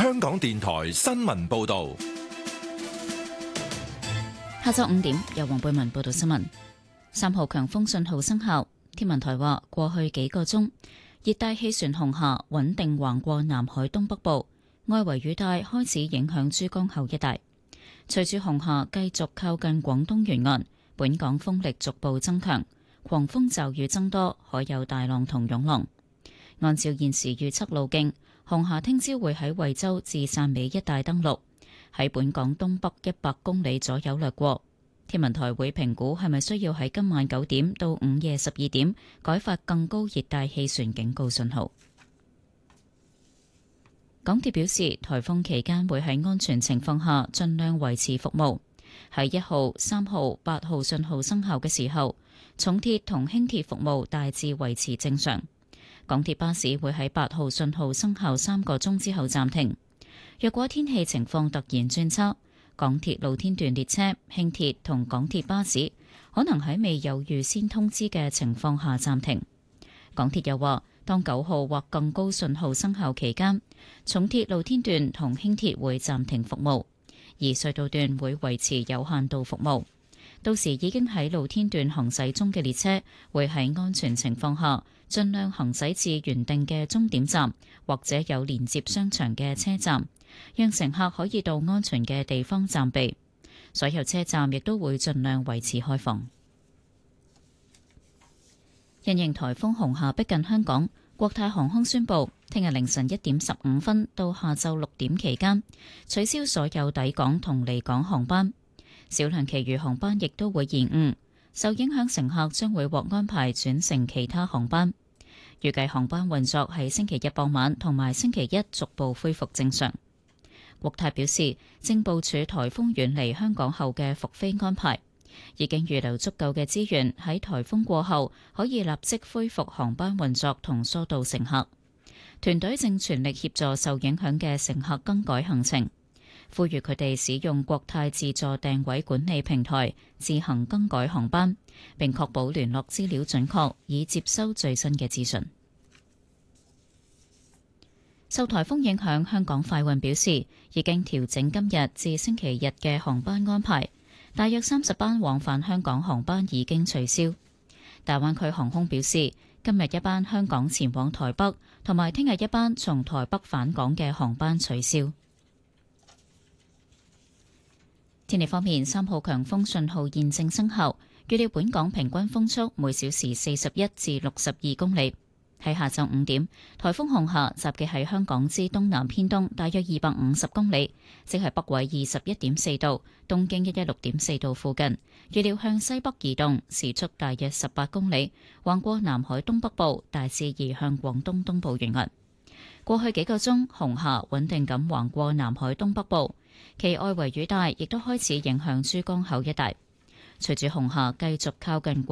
香港電台新聞報道。 下晝5點，由黃貝文報道新聞。3號強風信號生效，天文台話過去幾個鐘，熱帶氣旋紅霞穩定橫過南海東北部，外圍雨帶開始影響珠江口一帶。隨住紅霞繼續靠近廣東沿岸，本港風力逐步增強，狂風驟雨增多，海有大浪同湧浪。按照現時預測路徑，紅霞聽朝會喺惠州至汕尾一帶登陸，喺本港東北100公里左右掠過。天文台會評估係咪需要喺今晚9點到午夜12點改發更高熱帶氣旋警告信號。港鐵表示，颱風期間會喺安全情況下盡量維持服務。喺1號、3號、8號信號生效嘅時候，重鐵同輕鐵服務大致維持正常。港鐵巴士會喺8號信號生效3個鐘之後暫停。若果天氣情況突然轉差，港鐵露天段列車、輕鐵同港鐵巴士可能喺未有預先通知嘅情況下暫停。港鐵又話，當9號或更高信號生效期間，重鐵露天段同輕鐵會暫停服務，而隧道段會維持有限度服務。到時已經喺露天段行駛中嘅列車會喺安全情況下盡量行駛至原定嘅終點站或者有連接商場嘅車站，讓乘客可以到安全嘅地方暫避。所有車站亦都會盡量維持開放。因應颱風紅霞逼近香港，國泰航空宣布，聽日凌晨1點15分到下晝6點期間取消所有抵港同離港航班，少量其餘航班亦都會延誤。受影響乘客將會獲安排轉乘其他航班。預計航班運作喺星期日傍晚同埋星期一逐步恢復正常。國泰表示，正部署颱風遠離香港後嘅復飛安排，已經預留足夠嘅資源喺颱風過後可以立即恢復航班運作同疏導乘客。團隊正全力協助受影響嘅乘客更改行程，呼籲佢哋使用國泰自助訂位管理平台自行更改航班，並確保聯絡資料準確，以接收最新嘅資訊。受颱風影響，香港快運表示已經調整今日至星期日嘅航班安排，大約30班往返香港航班已經取消。大灣區航空表示，今日一班香港前往台北同埋聽日一班從台北返港嘅航班取消。天氣方面，3號強風信號現正生效，預料本港平均風速每小時41至62公里。喺下晝5點，颱風紅霞集結喺香港之東南偏東大約250公里，即係北緯21.4度、東經116.4度附近。預料向西北移動，時速大約18公里，橫過南海東北部，大致移向廣東東部沿岸。過去幾個鐘，紅霞穩定咁橫過南海東北部，其外圍雨帶亦都開始影響珠江口一帶。隨住紅霞繼續靠近